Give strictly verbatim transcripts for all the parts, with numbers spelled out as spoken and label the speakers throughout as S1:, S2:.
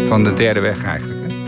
S1: van de derde weg eigenlijk. Hè.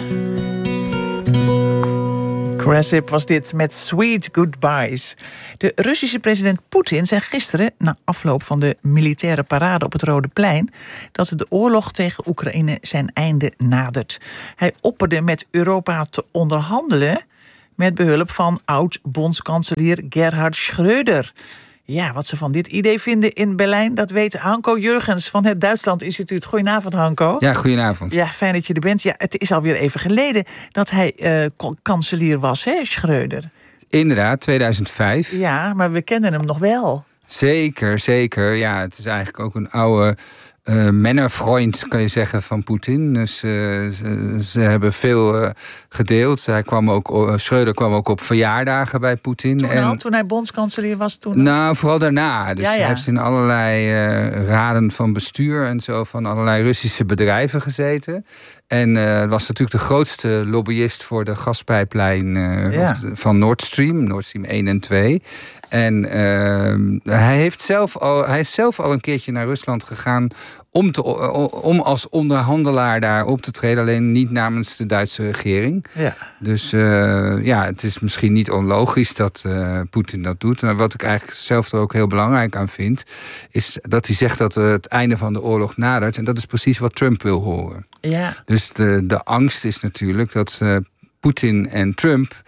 S2: Krasip was dit met Sweet Goodbyes. De Russische president Poetin zei gisteren, na afloop van de militaire parade op het Rode Plein, dat de oorlog tegen Oekraïne zijn einde nadert. Hij opperde met Europa te onderhandelen met behulp van oud-bondskanselier Gerhard Schröder. Ja, wat ze van dit idee vinden in Berlijn, dat weet Hanko Jurgens van het Duitsland Instituut. Goedenavond, Hanko.
S1: Ja, goedenavond.
S2: Ja, fijn dat je er bent. Ja, het is alweer even geleden dat hij uh, kanselier was, hè, Schröder?
S1: Inderdaad, tweeduizend vijf.
S2: Ja, maar we kennen hem nog wel.
S1: Zeker, zeker. Ja, het is eigenlijk ook een oude uh, männervriend, kan je zeggen, van Poetin. Dus uh, ze, ze hebben veel uh, gedeeld. Hij kwam ook, uh, Schröder kwam ook op verjaardagen bij Poetin.
S2: Toen
S1: en,
S2: al, toen hij bondskanselier was? Toen
S1: nou, vooral daarna. Dus
S2: ja, ja.
S1: hij heeft in allerlei uh, raden van bestuur en zo van allerlei Russische bedrijven gezeten. En uh, was natuurlijk de grootste lobbyist voor de gaspijplijn uh,
S2: ja.
S1: van Nord Stream, Nord Stream één en twee. En uh, hij, heeft zelf al, hij is zelf al een keertje naar Rusland gegaan om, te, om als onderhandelaar daar op te treden. Alleen niet namens de Duitse regering.
S2: Ja.
S1: Dus uh, ja, het is misschien niet onlogisch dat uh, Poetin dat doet. Maar wat ik eigenlijk zelf er ook heel belangrijk aan vind, is dat hij zegt dat het einde van de oorlog nadert. En dat is precies wat Trump wil horen.
S2: Ja.
S1: Dus de, de angst is natuurlijk dat uh, Poetin en Trump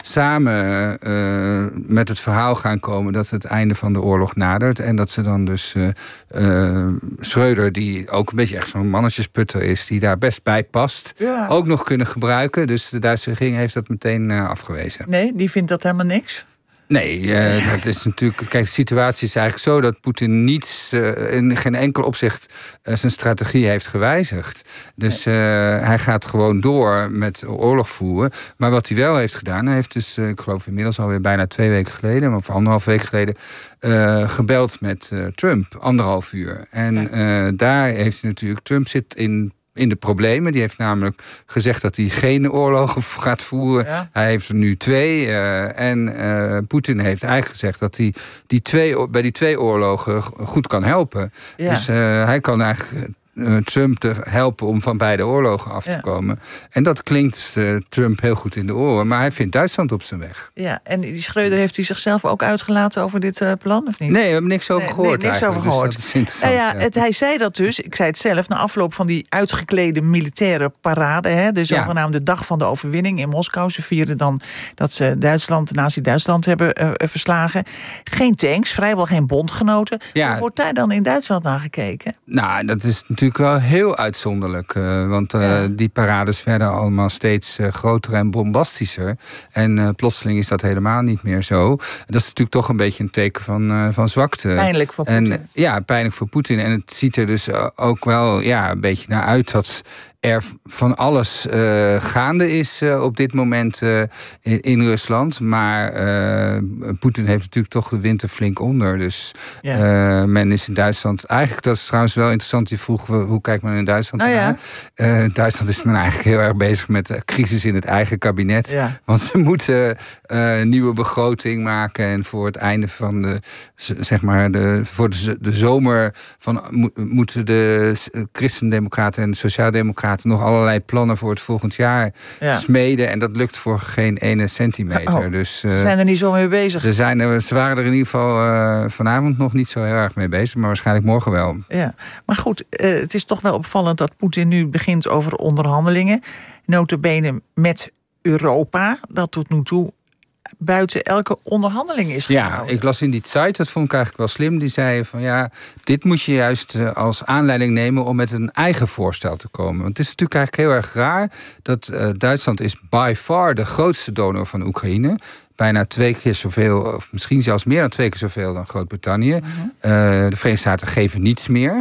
S1: samen uh, met het verhaal gaan komen dat het einde van de oorlog nadert. En dat ze dan dus uh, uh, Schröder, die ook een beetje echt zo'n mannetjesputter is, die daar best bij past,
S2: ja.
S1: ook nog kunnen gebruiken. Dus de Duitse regering heeft dat meteen uh, afgewezen.
S2: Nee, die vindt dat helemaal niks?
S1: Nee, uh, dat is natuurlijk. Kijk, de situatie is eigenlijk zo dat Poetin niets, uh, in geen enkel opzicht uh, zijn strategie heeft gewijzigd. Dus uh, hij gaat gewoon door met oorlog voeren. Maar wat hij wel heeft gedaan, hij heeft dus, uh, ik geloof inmiddels alweer bijna twee weken geleden, of anderhalf week geleden, uh, gebeld met uh, Trump, anderhalf uur. En uh, daar heeft hij natuurlijk, Trump zit in. in de problemen. Die heeft namelijk gezegd dat hij geen oorlogen gaat voeren. Ja. Hij heeft er nu twee. Uh, en uh, Poetin heeft eigenlijk gezegd dat hij die twee, bij die twee oorlogen goed kan helpen. Ja. Dus uh, hij kan eigenlijk uh, Trump te helpen om van beide oorlogen af te ja. komen. En dat klinkt uh, Trump heel goed in de oren. Maar hij vindt Duitsland op zijn weg.
S2: Ja, en die Schröder, heeft hij zichzelf ook uitgelaten over dit uh, plan, of niet?
S1: Nee, we hebben niks over
S2: nee,
S1: gehoord
S2: nee, niks over gehoord.
S1: Dus dat is interessant.
S2: Uh, ja, ja. Het, hij zei dat dus, ik zei het zelf, na afloop van die uitgeklede militaire parade, hè, de zogenaamde ja. dag van de overwinning in Moskou. Ze vierden dan dat ze Duitsland, Nazi-Duitsland hebben uh, verslagen. Geen tanks, vrijwel geen bondgenoten. Ja. Hoe wordt daar dan in Duitsland naar gekeken?
S1: Nou, dat is natuurlijk wel heel uitzonderlijk. Uh, want uh, ja. die parades werden allemaal steeds uh, groter en bombastischer. En uh, plotseling is dat helemaal niet meer zo. Dat is natuurlijk toch een beetje een teken van, uh, van zwakte.
S2: Pijnlijk voor Poetin.
S1: En, ja, pijnlijk voor Poetin. En het ziet er dus ook wel ja, een beetje naar uit dat er van alles uh, gaande is uh, op dit moment uh, in, in Rusland. Maar uh, Poetin heeft natuurlijk toch de winter flink onder. Dus ja. uh, men is in Duitsland. Eigenlijk, dat is trouwens wel interessant. Je vroeg, hoe kijkt men in Duitsland
S2: oh,
S1: naar? Ja. Uh, Duitsland is men eigenlijk heel erg bezig met de crisis in het eigen kabinet. Ja. Want ze moeten uh, een nieuwe begroting maken. En voor het einde van de, zeg maar, de, voor de, de zomer van, mo- moeten de Christendemocraten en de Sociaaldemocraten nog allerlei plannen voor het volgend jaar ja. smeden. En dat lukt voor geen ene centimeter.
S2: Oh,
S1: dus, uh,
S2: ze zijn er niet zo mee bezig.
S1: Ze, zijn er, ze waren er in ieder geval uh, vanavond nog niet zo heel erg mee bezig. Maar waarschijnlijk morgen wel.
S2: Ja. Maar goed, uh, het is toch wel opvallend dat Poetin nu begint over onderhandelingen. Nota bene met Europa. Dat tot nu toe buiten elke onderhandeling is gehouden.
S1: Ja, ik las in die site, dat vond ik eigenlijk wel slim. Die zei van ja, dit moet je juist als aanleiding nemen om met een eigen voorstel te komen. Want het is natuurlijk eigenlijk heel erg raar dat uh, Duitsland is by far de grootste donor van Oekraïne. Bijna twee keer zoveel, of misschien zelfs meer dan twee keer zoveel dan Groot-Brittannië. Uh-huh. Uh, de Verenigde Staten geven niets meer.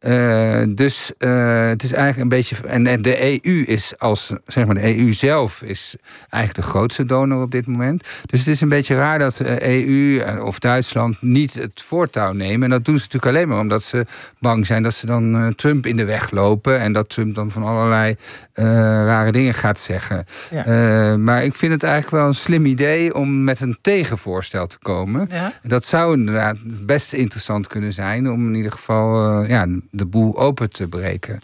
S1: Uh, dus uh, het is eigenlijk een beetje. En, en de E U is als. Zeg maar, de E U zelf is eigenlijk de grootste donor op dit moment. Dus het is een beetje raar dat de E U of Duitsland niet het voortouw nemen. En dat doen ze natuurlijk alleen maar omdat ze bang zijn dat ze dan uh, Trump in de weg lopen. En dat Trump dan van allerlei uh, rare dingen gaat zeggen. Ja. Uh, maar ik vind het eigenlijk wel een slim idee om met een tegenvoorstel te komen.
S2: Ja.
S1: Dat zou inderdaad best interessant kunnen zijn om in ieder geval uh, ja, de boel open te breken.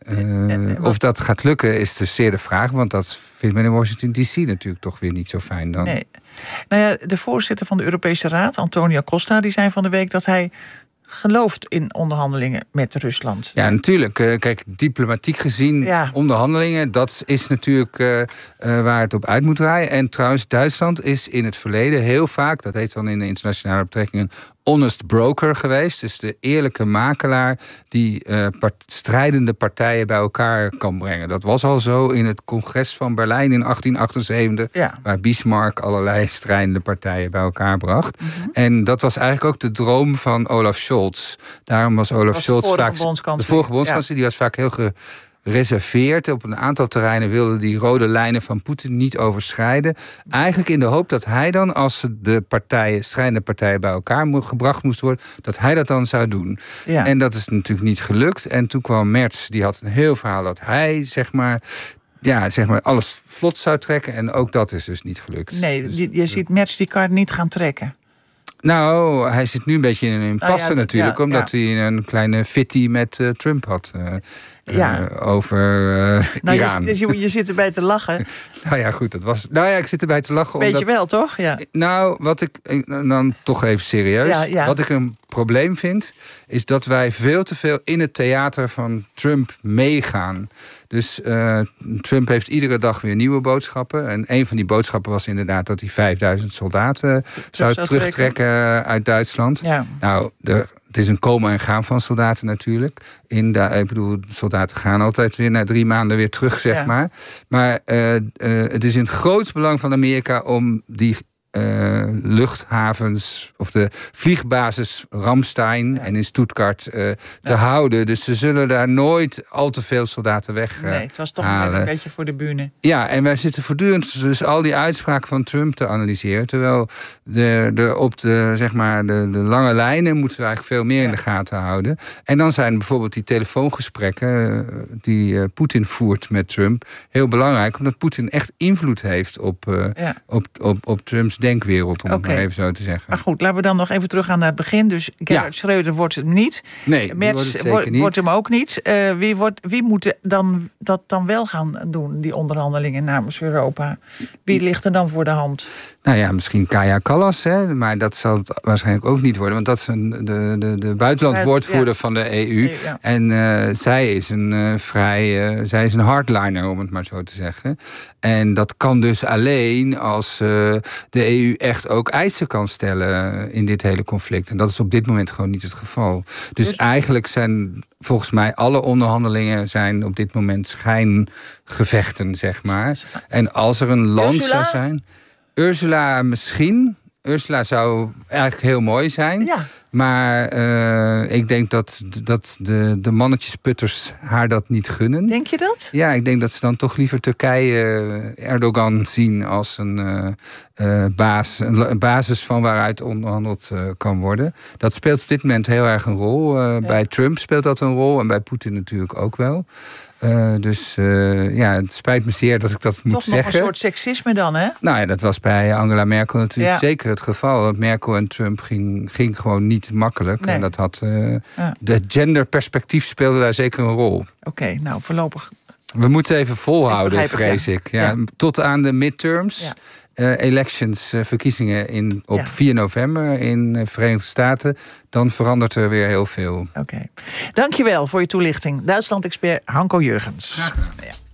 S1: Uh, of dat gaat lukken is dus zeer de vraag, want dat vindt men in Washington D C natuurlijk toch weer niet zo fijn dan.
S2: Nee. Nou ja, de voorzitter van de Europese Raad, Antonio Costa, die zei van de week dat hij gelooft in onderhandelingen met Rusland.
S1: Ja, natuurlijk. Kijk, diplomatiek gezien, ja. onderhandelingen, dat is natuurlijk uh, uh, waar het op uit moet draaien. En trouwens, Duitsland is in het verleden heel vaak, dat heet dan in de internationale betrekkingen, honest broker geweest. Dus de eerlijke makelaar die uh, part- strijdende partijen bij elkaar kan brengen. Dat was al zo in het congres van Berlijn in achttien achtenzeventig... Ja. Waar Bismarck allerlei strijdende partijen bij elkaar bracht. Mm-hmm. En dat was eigenlijk ook de droom van Olaf Scholz. Daarom was Olaf was Scholz vaak... De vorige bondskanselier, ja. die was vaak heel ge... reserveerd. Op een aantal terreinen wilde die rode lijnen van Poetin niet overschrijden. Eigenlijk in de hoop dat hij dan, als de partijen, strijdende partijen bij elkaar gebracht moesten worden, dat hij dat dan zou doen. Ja. En dat is natuurlijk niet gelukt. En toen kwam Merz, die had een heel verhaal dat hij, zeg maar, ja, zeg maar, alles vlot zou trekken. En ook dat is dus niet gelukt.
S2: Nee,
S1: dus,
S2: je, je ziet Merz die kaart niet gaan trekken.
S1: Nou, hij zit nu een beetje in een impasse oh ja, natuurlijk, ja, omdat ja. hij een kleine fitty met uh, Trump had. Uh, Ja. Uh, over uh,
S2: nou,
S1: Iran.
S2: Je, je, je zit erbij te lachen.
S1: nou ja, goed, dat was. Nou ja, ik zit erbij te lachen.
S2: Weet
S1: omdat,
S2: je wel, toch? Ja.
S1: Nou, wat ik dan toch even serieus. Ja, ja. Wat ik een probleem vind, is dat wij veel te veel in het theater van Trump meegaan. Dus uh, Trump heeft iedere dag weer nieuwe boodschappen. En een van die boodschappen was inderdaad dat hij vijfduizend soldaten Terug zou, zou terugtrekken uit Duitsland. Ja. Nou, de. Het is een komen en gaan van soldaten natuurlijk. In de, ik bedoel, soldaten gaan altijd weer na drie maanden weer terug, zeg ja. maar. Maar uh, uh, het is in het grootste belang van Amerika om die uh, luchthavens of de vliegbasis Ramstein ja. en in Stuttgart uh, te ja. houden. Dus ze zullen daar nooit al te veel soldaten weg uh,
S2: Nee, het was toch
S1: halen.
S2: een beetje voor de bühne.
S1: Ja, en wij zitten voortdurend dus al die uitspraken van Trump te analyseren. Terwijl de, de, op de, zeg maar, de, de lange lijnen moeten we eigenlijk veel meer ja. in de gaten houden. En dan zijn bijvoorbeeld die telefoongesprekken uh, die uh, Poetin voert met Trump heel belangrijk. Omdat Poetin echt invloed heeft op, uh, ja. op, op, op Trumps denkwereld, om okay. het maar even zo te zeggen.
S2: Maar goed, laten we dan nog even teruggaan naar het begin. Dus Gerhard ja. Schreuder wordt het niet.
S1: Nee,
S2: Merz
S1: wordt, het
S2: wordt,
S1: niet.
S2: wordt hem ook niet. Uh, wie, wordt, wie moet dan, dat dan wel gaan doen, die onderhandelingen namens Europa? Wie ligt er dan voor de hand?
S1: Nou ja, misschien Kaja Kallas, hè, maar dat zal het waarschijnlijk ook niet worden. Want dat is een, de, de, de buitenlandwoordvoerder ja. van de E U. Ja. En uh, zij is een uh, vrij, uh, zij is een hardliner, om het maar zo te zeggen. En dat kan dus alleen als uh, de E U echt ook eisen kan stellen in dit hele conflict. En dat is op dit moment gewoon niet het geval. Dus, dus eigenlijk zijn volgens mij alle onderhandelingen zijn op dit moment schijngevechten, zeg maar. En als er een land
S2: Ursula?
S1: zou zijn... Ursula misschien. Ursula zou eigenlijk heel mooi zijn. Ja. Maar uh, ik denk dat, dat de, de mannetjesputters haar dat niet gunnen.
S2: Denk je dat?
S1: Ja, ik denk dat ze dan toch liever Turkije, Erdogan zien als een, uh, uh, baas, een basis van waaruit onderhandeld uh, kan worden. Dat speelt op dit moment heel erg een rol. Uh, ja. Bij Trump speelt dat een rol en bij Poetin natuurlijk ook wel. Uh, dus uh, ja, het spijt me zeer dat ik dat
S2: Toch
S1: moet
S2: nog
S1: zeggen.
S2: Toch nog een soort seksisme dan, hè?
S1: Nou ja, dat was bij Angela Merkel natuurlijk ja. zeker het geval. Want Merkel en Trump ging, ging gewoon niet makkelijk. Nee. En dat had uh, ja. de genderperspectief speelde daar zeker een rol.
S2: Oké, okay, nou voorlopig.
S1: We moeten even volhouden, ik vrees het, ja. ik. Ja, ja. Tot aan de midterms. Ja. Uh, elections, uh, verkiezingen in, op ja. vier november in de Verenigde Staten. Dan verandert er weer heel veel.
S2: Oké. Okay. Dankjewel voor je toelichting. Duitsland-expert Hanko Jurgens.
S1: Graag gedaan.
S2: Ja.